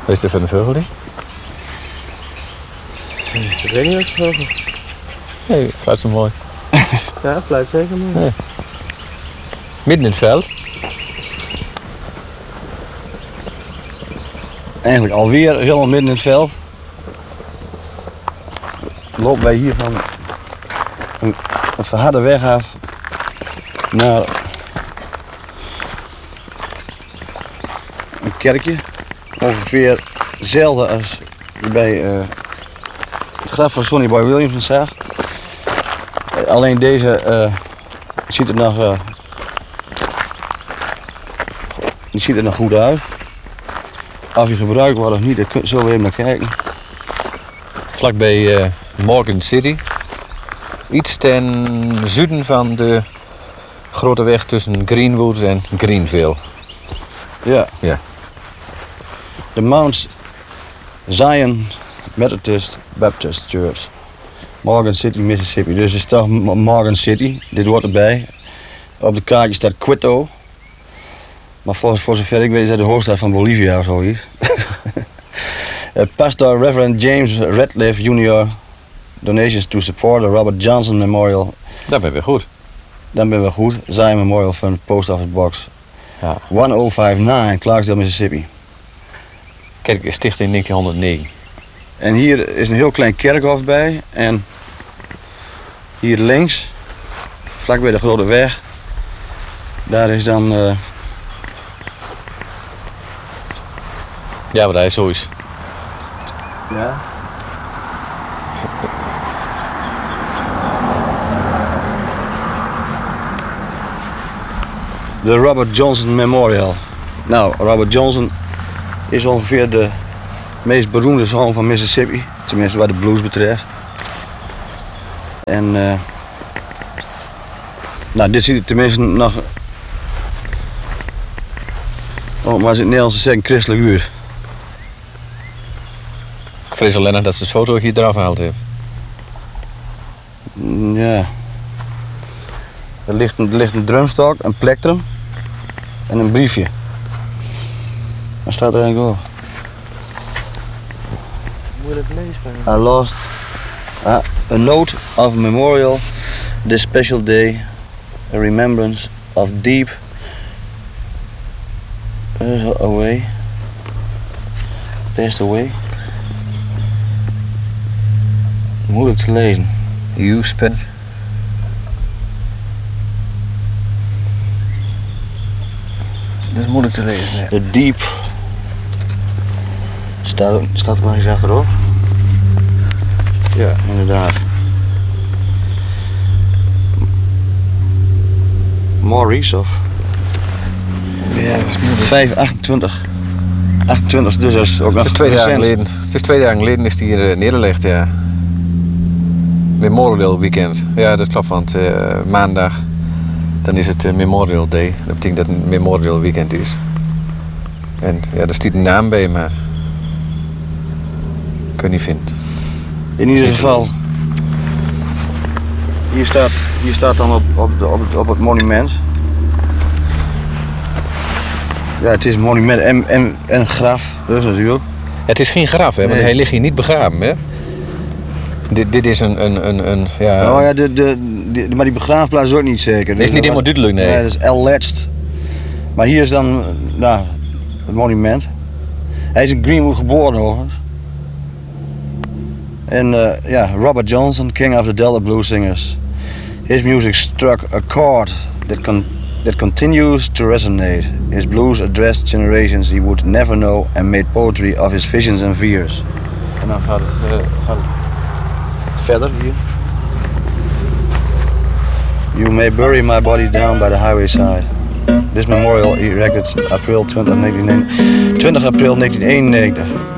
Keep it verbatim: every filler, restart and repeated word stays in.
Wat is dit voor een vogel? Die? Ik weet niet wat het vogel. Nee, fluit zo mooi. Ja, fluit zeker mooi. Nee. Midden in het veld. Eigenlijk alweer helemaal midden in het veld. Lopen wij hier van een, een verharde weg af naar een kerkje. Ongeveer hetzelfde als je bij uh, het graf van Sonny Boy Williams zag. Uh, alleen deze uh, ziet er nog, uh, die ziet er nog goed uit. Of je gebruikt wordt of niet, daar zullen we even naar kijken. Vlakbij uh, Morgan City. Iets ten zuiden van de grote weg tussen Greenwood en Greenville. Ja. Ja. De Mount Zion Methodist Baptist Church. Morgan City, Mississippi. Dus het is toch Morgan City. Dit hoort erbij. Op de kaartje staat Quito. Maar voor, voor zover ik weet is dat de hoofdstad van Bolivia of zoiets. uh, Pastor Reverend James Radcliffe junior Donations to support the Robert Johnson Memorial. Dat ben je goed. Dan ben we goed. Zion Memorial van Post Office Box. Ja. honderd vijfennegentig, Clarksdale, Mississippi. Kerk is sticht in negentienhonderdnegen. En hier is een heel klein kerkhof bij. En hier links, vlak bij de grote weg, daar is dan... Uh... Ja, wat hij zo is. Ja. De Robert Johnson Memorial. Nou, Robert Johnson is ongeveer de meest beroemde zoon van Mississippi. Tenminste wat de blues betreft. En uh, nou, dit ziet er tenminste nog, oh, maar is het Nederlands te zeggen, christelijk uur. Ik vrees alleen nog dat ze het foto hier eraf gehaald heeft. Ja. Er ligt een, er ligt een drumstok, een plektrum en een briefje. Wat staat er eigenlijk op? Moeilijk leesbaar. I lost ah, a note of a memorial this special day, a remembrance of deep uh, away, passed away. Moeilijk te lezen. You spent. Dat is moeilijk te lezen. Nee. The deep. Staat, staat er maar eens achterop? Ja, inderdaad. Maurice of? Ja, dat is moeilijk. vijf achtentwintig. achtentwintig, dus dat is ook nog Het is twee dagen recent. geleden. Het is twee dagen geleden is die hier uh, neergelegd, ja. Memorial Weekend. Ja, dat klopt, want uh, maandag dan is het uh, Memorial Day. Dat betekent dat het een Memorial Weekend is. En ja, daar staat een naam bij, maar ik kan niet vinden. In ieder geval, hier staat, hier staat dan op, op, de, op, het, op het monument. Ja, het is een monument en, en, en een graf, dus natuurlijk. Het is geen graf, hè, want Nee. hij ligt hier niet begraven, hè. Dit, dit is een, een, een, een ja... Oh ja, de, de, de, maar die begraafplaats is ook niet zeker. Dat is niet helemaal duidelijk, nee. Nee, dat is alleged. Maar hier is dan, nou, het monument. Hij is in Greenwood geboren overigens. En uh, ja, Robert Johnson, king of the Delta blues singers. His music struck a chord that, con that continues to resonate. His blues addressed generations he would never know and made poetry of his visions and fears. En dan gaat het, uh, gaat het verder hier. You may bury my body down by the highway side. This memorial erected April twintig, negentien, twintig april negentien eenennegentig.